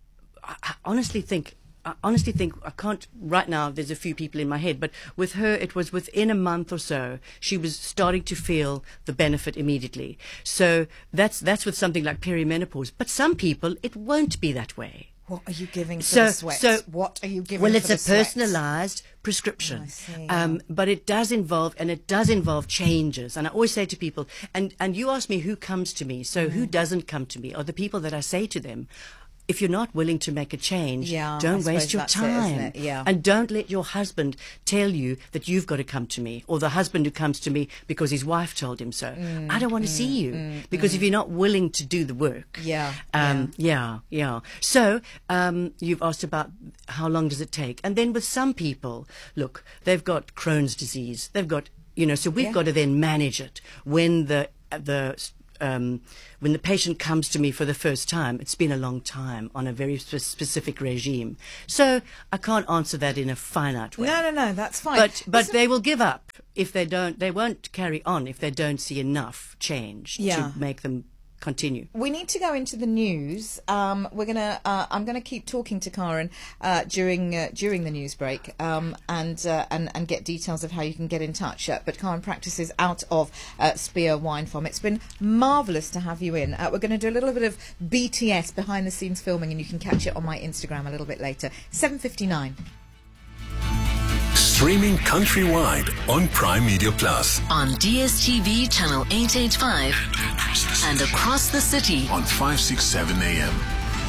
I, I honestly think. I honestly think I can't right now. There's a few people in my head, but with her, it was within a month or so. She was starting to feel the benefit immediately. So that's that's with something like perimenopause. But some people, it won't be that way. What are you giving for So- the sweats? so- what are you giving? Well, for it's the a sweats? personalised prescription, I see, um, but it does involve, and it does involve changes. And I always say to people, and and you ask me who comes to me, so Mm. who doesn't come to me are the people that I say to them, if you're not willing to make a change, Yeah, don't I waste suppose your that's it, time. isn't it? Yeah. And don't let your husband tell you that you've got to come to me, or the husband who comes to me because his wife told him so. Mm, I don't want to mm, see you mm, because mm. if you're not willing to do the work. Yeah. Um, yeah. yeah, yeah. So um, you've asked about how long does it take. And then with some people, look, they've got Crohn's disease. They've got, you know, so we've Yeah. got to then manage it. When the the um, when the patient comes to me for the first time, it's been a long time on a very spe- specific regime. So I can't answer that in a finite way. No, no, no, that's fine. But but Listen- they will give up if they don't. They won't carry on if they don't see enough change Yeah. to make them continue. We need to go into the news. Um, we're gonna. Uh, I'm gonna keep talking to Karen uh, during uh, during the news break, um, and uh, and and get details of how you can get in touch. Uh, but Karen practices out of uh, Spear Wine Farm. It's been marvellous to have you in. Uh, we're going to do a little bit of B T S behind the scenes filming, and you can catch it on my Instagram a little bit later. seven fifty-nine. Streaming countrywide on Prime Media Plus. On D S T V channel eight eighty-five and across the city on five sixty-seven A M.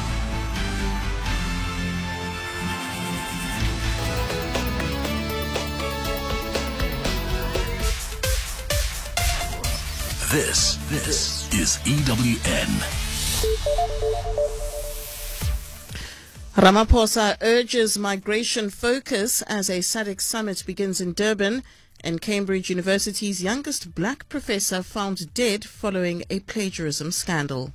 This, this is E W N. Ramaphosa urges migration focus as a SADC summit begins in Durban, and Cambridge University's youngest black professor found dead following a plagiarism scandal.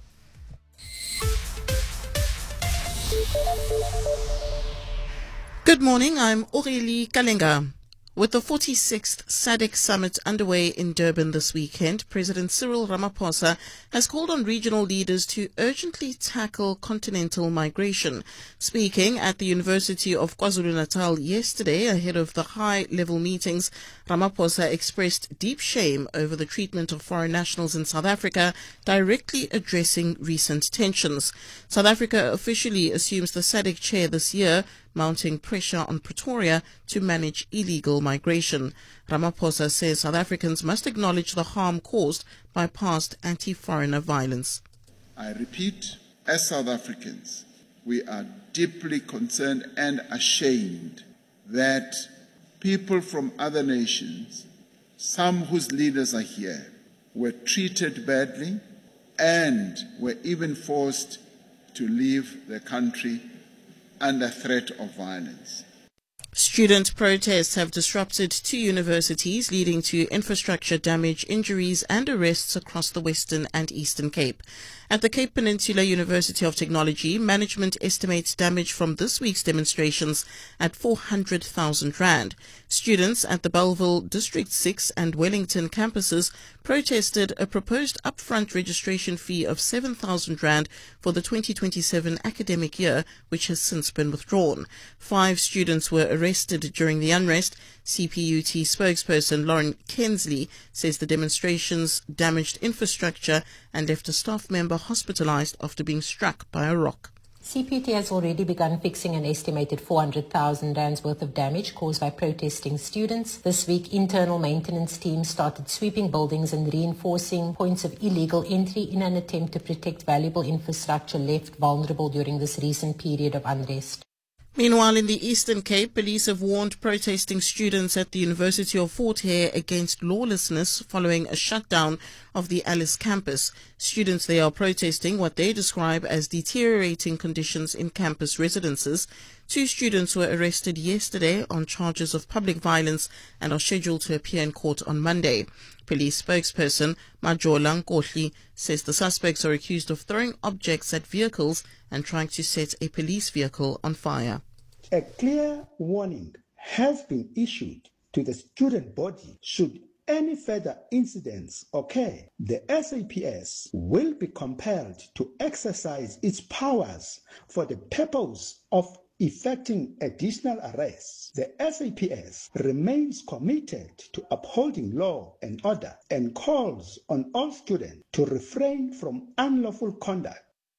Good morning, I'm Aurélie Kalenga. With the forty-sixth SADC summit underway in Durban this weekend, President Cyril Ramaphosa has called on regional leaders to urgently tackle continental migration. Speaking at the University of KwaZulu-Natal yesterday ahead of the high-level meetings, Ramaphosa expressed deep shame over the treatment of foreign nationals in South Africa, directly addressing recent tensions. South Africa officially assumes the SADC chair this year, mounting pressure on Pretoria to manage illegal migration. Ramaphosa says South Africans must acknowledge the harm caused by past anti-foreigner violence. I repeat, as South Africans, we are deeply concerned and ashamed that people from other nations, some whose leaders are here, were treated badly and were even forced to leave the country under threat of violence. Student protests have disrupted two universities, leading to infrastructure damage, injuries and arrests across the Western and Eastern Cape. At the Cape Peninsula University of Technology, management estimates damage from this week's demonstrations at four hundred thousand rand. Students at the Bellville District six and Wellington campuses protested a proposed upfront registration fee of seven thousand rand for the twenty twenty-seven academic year, which has since been withdrawn. Five students were arrested during the unrest. C P U T spokesperson Lauren Kensley says the demonstrations damaged infrastructure and left a staff member hospitalized after being struck by a rock. C P U T has already begun fixing an estimated four hundred thousand rands worth of damage caused by protesting students. This week, internal maintenance teams started sweeping buildings and reinforcing points of illegal entry in an attempt to protect valuable infrastructure left vulnerable during this recent period of unrest. Meanwhile, in the Eastern Cape, police have warned protesting students at the University of Fort Hare against lawlessness following a shutdown of the Alice campus. Students there are protesting what they describe as deteriorating conditions in campus residences. Two students were arrested yesterday on charges of public violence and are scheduled to appear in court on Monday. Police spokesperson Majola Nkohli says the suspects are accused of throwing objects at vehicles and trying to set a police vehicle on fire. A clear warning has been issued to the student body should any further incidents occur. The S A P S will be compelled to exercise its powers for the purpose of effecting additional arrests. The S A P S remains committed to upholding law and order and calls on all students to refrain from unlawful conduct.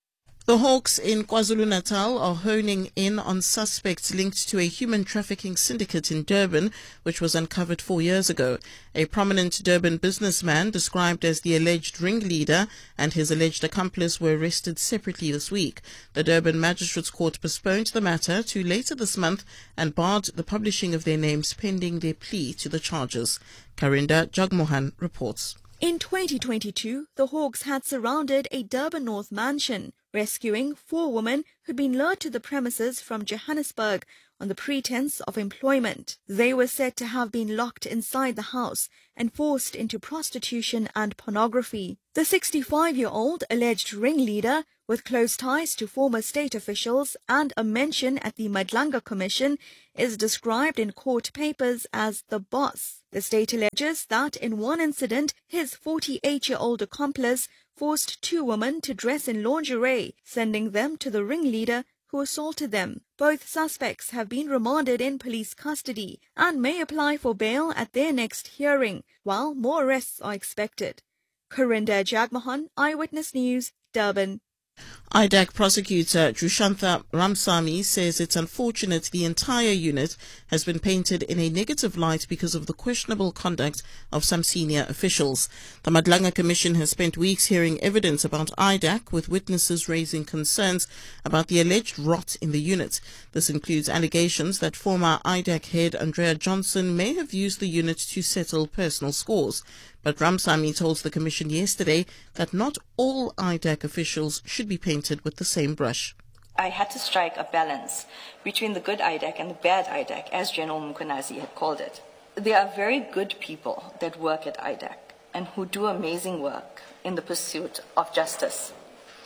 The Hawks in KwaZulu-Natal are honing in on suspects linked to a human trafficking syndicate in Durban, which was uncovered four years ago. A prominent Durban businessman, described as the alleged ringleader, and his alleged accomplice were arrested separately this week. The Durban Magistrates Court postponed the matter to later this month and barred the publishing of their names pending their plea to the charges. Karinda Jagmohan reports. In twenty twenty-two, the Hawks had surrounded a Durban North mansion, rescuing four women who'd been lured to the premises from Johannesburg on the pretense of employment. They were said to have been locked inside the house and forced into prostitution and pornography. The sixty-five-year-old alleged ringleader, with close ties to former state officials and a mention at the Madlanga Commission, is described in court papers as the boss. The state alleges that in one incident, his forty-eight-year-old accomplice forced two women to dress in lingerie, sending them to the ringleader who assaulted them. Both suspects have been remanded in police custody and may apply for bail at their next hearing, while more arrests are expected. Karinda Jagmohan, Eyewitness News, Durban. I D A C prosecutor Jushantha Ramsamy says it's unfortunate the entire unit has been painted in a negative light because of the questionable conduct of some senior officials. The Madlanga Commission has spent weeks hearing evidence about I D A C, with witnesses raising concerns about the alleged rot in the unit. This includes allegations that former I D A C head Andrea Johnson may have used the unit to settle personal scores. But Ramsamy told the Commission yesterday that not all I D A C officials should be painted with the same brush. I had to strike a balance between the good I D A C and the bad I D A C, as General Mkhwanazi had called it. There are very good people that work at I D A C and who do amazing work in the pursuit of justice.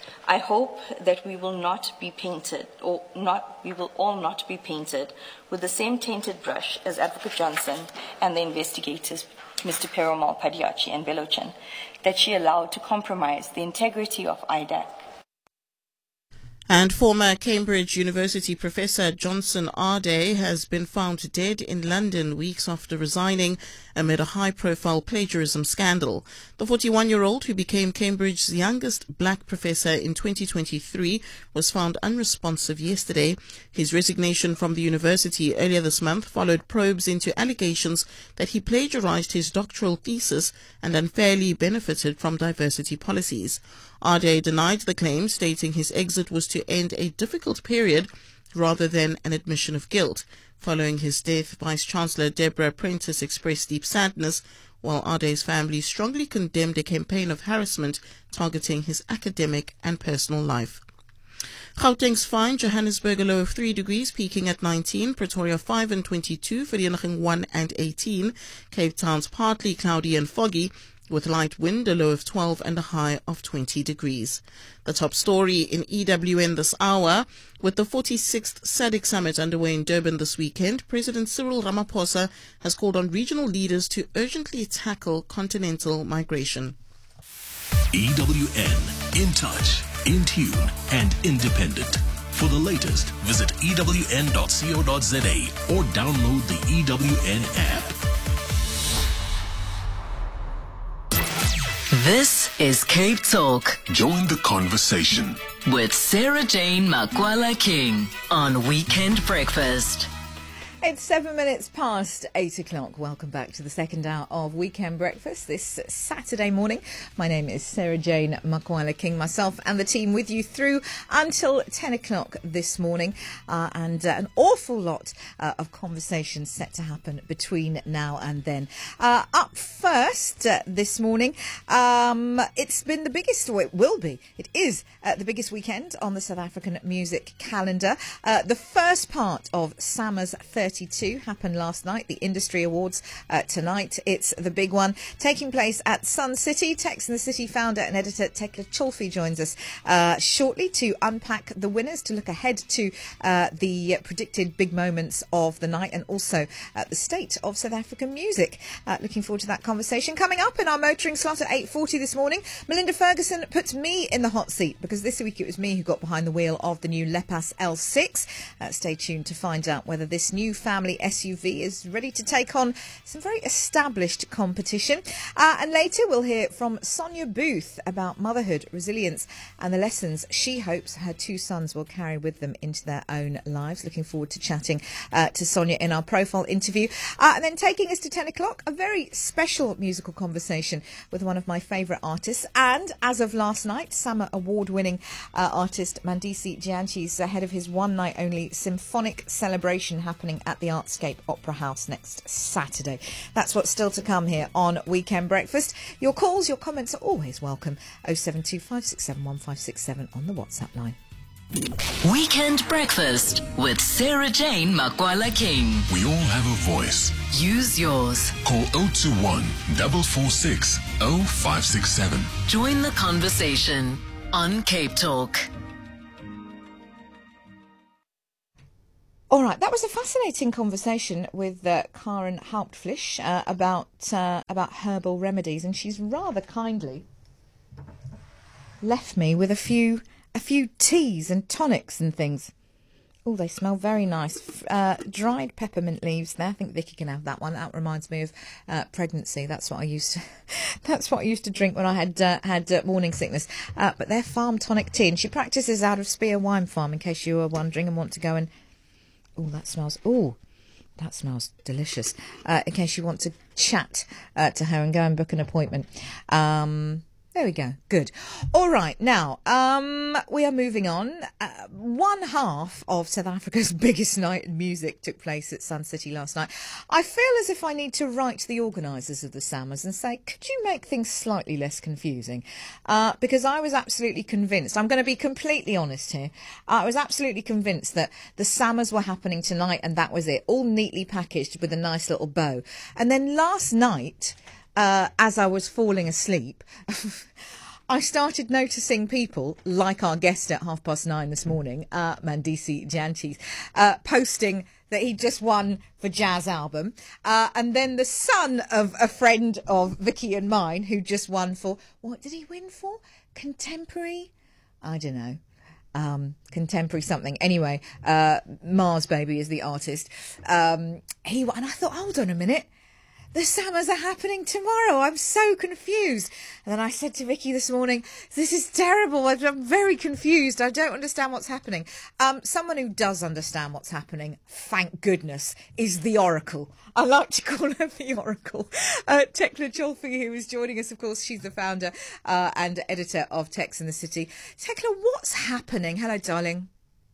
I hope that we will not be painted, or not, we will all not be painted with the same tainted brush as Advocate Johnson and the investigators, Mister Perumal Padiachi and Belochan, that she allowed to compromise the integrity of I D A C. And former Cambridge University professor Johnson Ade has been found dead in London weeks after resigning amid a high-profile plagiarism scandal. The forty-one-year-old, who became Cambridge's youngest black professor in twenty twenty-three, was found unresponsive yesterday. His resignation from the university earlier this month followed probes into allegations that he plagiarized his doctoral thesis and unfairly benefited from diversity policies. Ade denied the claim, stating his exit was to end a difficult period rather than an admission of guilt. Following his death, Vice-Chancellor Deborah Prentice expressed deep sadness, while Ade's family strongly condemned a campaign of harassment targeting his academic and personal life. Gauteng's fine, Johannesburg a low of three degrees, peaking at nineteen, Pretoria five and twenty-two, Vereeniging one and eighteen, Cape Town's partly cloudy and foggy, with light wind, a low of twelve and a high of twenty degrees. The top story in E W N this hour: with the forty-sixth S A D C summit underway in Durban this weekend, President Cyril Ramaphosa has called on regional leaders to urgently tackle continental migration. E W N, in touch, in tune and independent. For the latest, visit E W N dot co dot za or download the E W N app. This is Cape Talk. Join the conversation with Sarah Jane Makwala King on Weekend Breakfast. It's seven minutes past eight o'clock. Welcome back to the second hour of Weekend Breakfast this Saturday morning. My name is Sarah Jane Makwala King, myself and the team with you through until ten o'clock this morning. Uh, and uh, an awful lot uh, of conversations set to happen between now and then. Uh, up first uh, this morning, um, it's been the biggest, or it will be, it is uh, the biggest weekend on the South African music calendar. Uh, the first part of SAMA's thirty-two happened last night. The Industry Awards uh, tonight. It's the big one taking place at Sun City. Tex and the City founder and editor Tekla Cholfi joins us uh, shortly to unpack the winners, to look ahead to uh, the predicted big moments of the night, and also uh, the state of South African music. Uh, looking forward to that conversation. conversation coming up in our motoring slot at eight forty this morning. Melinda Ferguson puts me in the hot seat because this week it was me who got behind the wheel of the new Lepas L six. Uh, stay tuned to find out whether this new family S U V is ready to take on some very established competition. Uh, and later we'll hear from Sonia Booth about motherhood, resilience and the lessons she hopes her two sons will carry with them into their own lives. Looking forward to chatting uh, to Sonia in our profile interview. Uh, and then taking us to ten o'clock, a very special musical conversation with one of my favourite artists and, as of last night, SAMA award-winning uh, artist Mandisi Jantjies ahead of his one-night-only symphonic celebration happening at the Artscape Opera House next Saturday. That's what's still to come here on Weekend Breakfast. Your calls, your comments are always welcome. oh seven two five six seven one five six seven on the WhatsApp line. Weekend Breakfast with Sarah Jane Makwala King. We all have a voice. Use yours. Call oh two one, four four six, oh five six seven. Join the conversation on Cape Talk. All right, that was a fascinating conversation with uh, Karen Hauptfleisch uh, about uh, about herbal remedies, and she's rather kindly left me with a few a few teas and tonics and things. Oh, they smell very nice. Uh, dried peppermint leaves there. I think Vicky can have that one. That reminds me of uh, pregnancy. That's what I used to. That's what I used to drink when I had uh, had uh, morning sickness. Uh, but they're farm tonic tea, and she practices out of Spear Wine Farm. In case you were wondering and want to go and. Oh, that smells. Oh, that smells delicious. Uh, in case you want to chat uh, to her and go and book an appointment. Um, there we go. Good. All right. Now, um, we are moving on. Uh, one half of South Africa's biggest night in music took place at Sun City last night. I feel as if I need to write to the organisers of the SAMAs and say, could you make things slightly less confusing? Uh, because I was absolutely convinced, I'm going to be completely honest here, I was absolutely convinced that the SAMAs were happening tonight and that was it, all neatly packaged with a nice little bow. And then last night, Uh, as I was falling asleep, I started noticing people, like our guest at half past nine this morning, uh, Mandisi Jantjies, uh, posting that he just won for Jazz Album. Uh, and then the son of a friend of Vicky and mine, who just won for, what did he win for? Contemporary? I don't know. Um, contemporary something. Anyway, uh, Mars Baby is the artist. Um, he and I thought, hold on a minute. The SAMAs are happening tomorrow. I'm so confused. And then I said to Vicky this morning, this is terrible. I'm very confused. I don't understand what's happening. Um, someone who does understand what's happening, thank goodness, is the Oracle. I like to call her the Oracle. Uh, Tekla Cholfi, who is joining us, of course, she's the founder uh, and editor of Tex in the City. Tekla, what's happening? Hello, darling.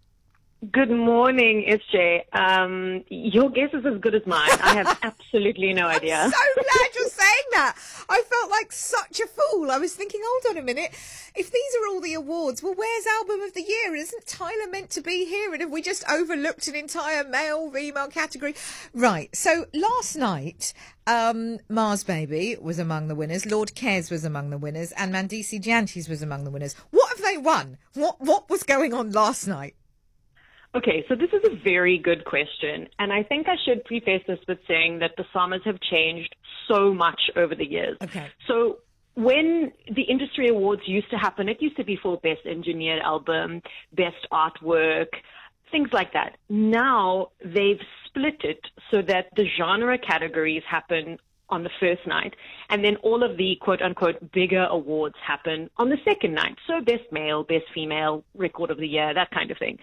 Good morning, S J. Um, your guess is as good as mine. I have absolutely no idea. I'm so glad you're saying that. I felt like such a fool. I was thinking, hold on a minute. If these are all the awards, well, where's Album of the Year? Isn't Tyler meant to be here? And have we just overlooked an entire male-female category? Right. So last night, um, Mars Baby was among the winners. Lord Kes was among the winners. And Mandisi Jantjies was among the winners. What have they won? What, what was going on last night? Okay, so this is a very good question, and I think I should preface this with saying that the SAMAs have changed so much over the years. Okay. So when the industry awards used to happen, it used to be for Best Engineered Album, Best Artwork, things like that. Now they've split it so that the genre categories happen on the first night, and then all of the quote-unquote bigger awards happen on the second night. So Best Male, Best Female, Record of the Year, that kind of thing.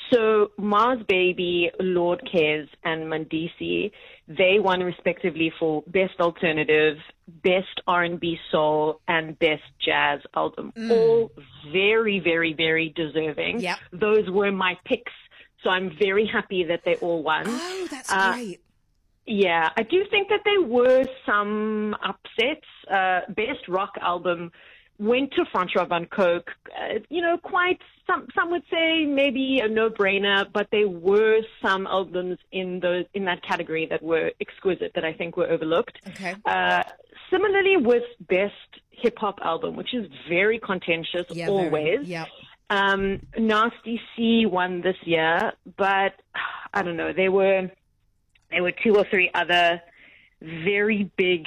So Mars Baby, Lord Kes, and Mandisi, they won respectively for Best Alternative, Best R and B Soul, and Best Jazz Album. Mm. All very, very, very deserving. Yep. Those were my picks, so I'm very happy that they all won. Oh, that's uh, great. Yeah, I do think that there were some upsets. Uh, Best Rock Album went to Francois van Coke. Uh, you know, quite some some would say maybe a no-brainer, but there were some albums in the in that category that were exquisite that I think were overlooked. Okay. Uh, similarly with Best Hip Hop Album, which is very contentious Yeah, always. Yeah. Um, Nasty C won this year, but I don't know. There were there were two or three other very big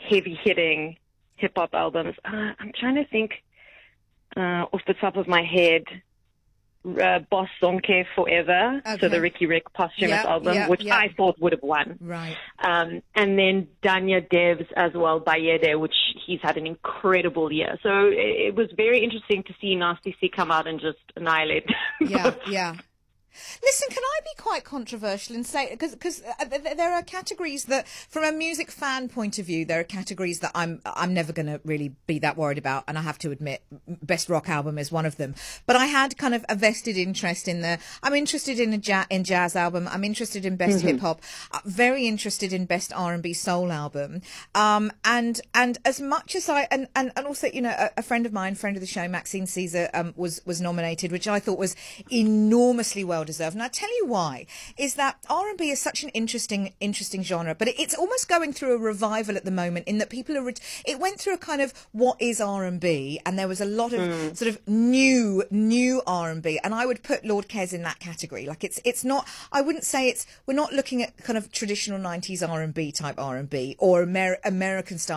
heavy-hitting hip-hop albums. Uh, I'm trying to think uh, off the top of my head. Uh, Boss Zonke Forever, Okay. so the Ricky Rick posthumous Yeah, album, yeah, which yeah. I thought would have won. Right. Um, and then Danya Dev's as well, Bayede, which he's had an incredible year. So it, it was very interesting to see Nasty C come out and just annihilate. Yeah, yeah. Listen, can I be quite controversial and say, because because uh, th- th- there are categories that, from a music fan point of view, there are categories that I'm I'm never going to really be that worried about, and I have to admit, best rock album is one of them. But I had kind of a vested interest in the. I'm interested in a ja- in jazz album. I'm interested in best Mm-hmm. hip hop. Uh, very interested in best R and B soul album. Um, and and as much as I and and, and also, you know, a, a friend of mine, friend of the show, Maxine Caesar, um, was was nominated, which I thought was enormously well deserved. And I tell you why, is that R and B is such an interesting, interesting genre, but it, it's almost going through a revival at the moment in that people are, ret- it went through a kind of what is R and B, and there was a lot of Mm. sort of new, new R and B, and I would put Lord Kes in that category. Like it's, it's not, I wouldn't say it's, we're not looking at kind of traditional nineties R and B type R and B or Amer- American style